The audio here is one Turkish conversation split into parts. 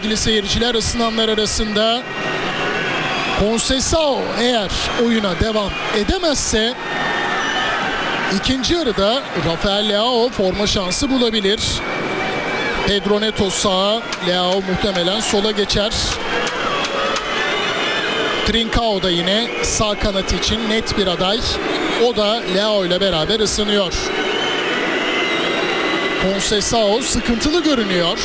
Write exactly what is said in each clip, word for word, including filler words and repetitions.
sevgili seyirciler, ısınanlar arasında. Conceição eğer oyuna devam edemezse ikinci yarıda Rafael Leao forma şansı bulabilir. Pedro Neto sağa, Leao muhtemelen sola geçer. Trincao da yine sağ kanat için net bir aday. O da Leao ile beraber ısınıyor. Conceição sıkıntılı görünüyor.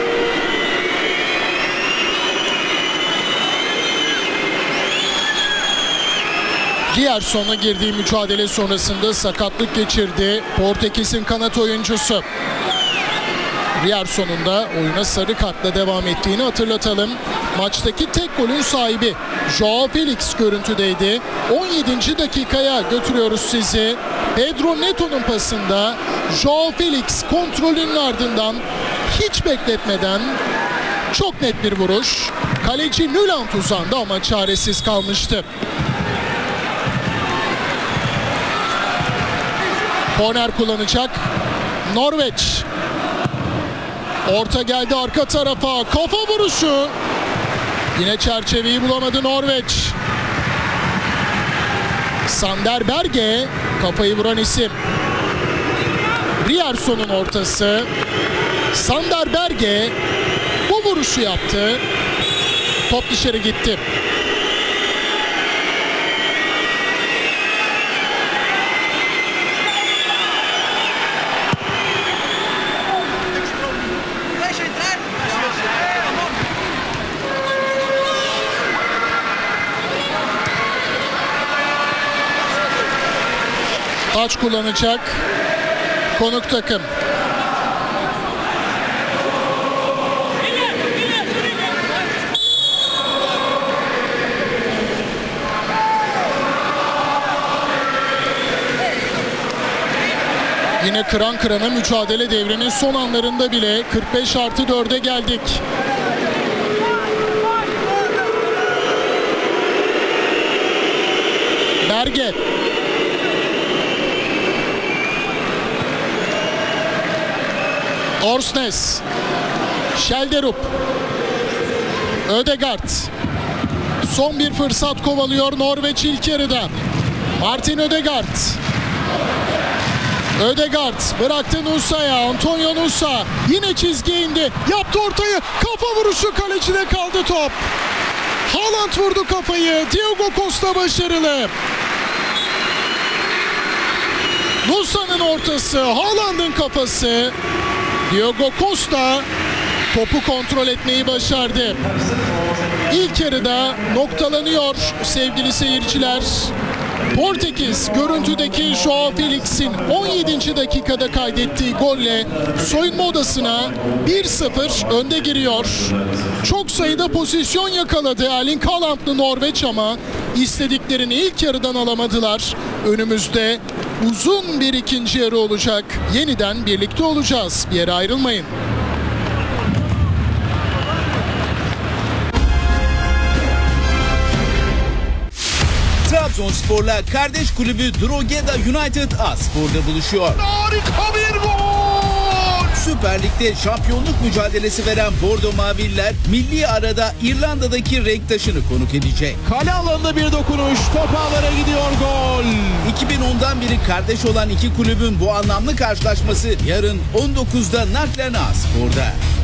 Rierson'la girdiği mücadele sonrasında sakatlık geçirdi Portekiz'in kanat oyuncusu. Rierson'un da oyuna sarı kartla devam ettiğini hatırlatalım. Maçtaki tek golün sahibi Joao Felix görüntüdeydi. on yedinci dakikaya götürüyoruz sizi. Pedro Neto'nun pasında Joao Felix kontrolünün ardından hiç bekletmeden çok net bir vuruş. Kaleci Nuland uzandı ama çaresiz kalmıştı. Korner kullanacak Norveç. Orta geldi arka tarafa. Kafa vuruşu. Yine çerçeveyi bulamadı Norveç. Sander Berge kafayı vuran isim. Rierson'un ortası. Sander Berge bu vuruşu yaptı. Top dışarı gitti. Taç kullanacak konuk takım. Yine kıran kırana mücadele devrinin son anlarında bile kırk beş artı dörde geldik. Berge. Orsnes, Schelderup, Ödegaard. Son bir fırsat kovalıyor Norveç ilk yarıda. Martin Ödegaard. Ödegaard bıraktı Nusa'ya. Antonio Nusa yine çizgiye indi. Yaptı ortayı. Kafa vuruşu, kalecide kaldı top. Haaland vurdu kafayı. Diogo Costa başarılı. Nusa'nın ortası, Haaland'ın kafası. Diogo Costa topu kontrol etmeyi başardı. İlk yarıda noktalanıyor sevgili seyirciler. Portekiz görüntüdeki Joao Felix'in on yedinci dakikada kaydettiği golle soyunma odasına bir sıfır önde giriyor. Çok sayıda pozisyon yakaladı Erling Haaland'lı Norveç ama istediklerini ilk yarıdan alamadılar. Önümüzde uzun bir ikinci yarı olacak. Yeniden birlikte olacağız. Bir yere ayrılmayın. Trabzonspor'la kardeş kulübü Drogheda United A-Spor'da buluşuyor. Harika bir gol! Süper Lig'de şampiyonluk mücadelesi veren Bordo Maviller milli arada İrlanda'daki renk taşını konuk edecek. Kale alanında bir dokunuş, top ağlara gidiyor, gol! iki bin ondan beri kardeş olan iki kulübün bu anlamlı karşılaşması yarın on dokuzda Naklen A-Spor'da.